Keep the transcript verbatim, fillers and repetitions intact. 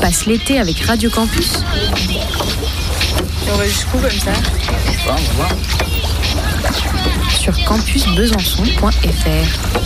passe l'été avec Radio Campus? On va jusqu'où comme ça? Je sais pas, on va voir. Sur campus besançon point f r.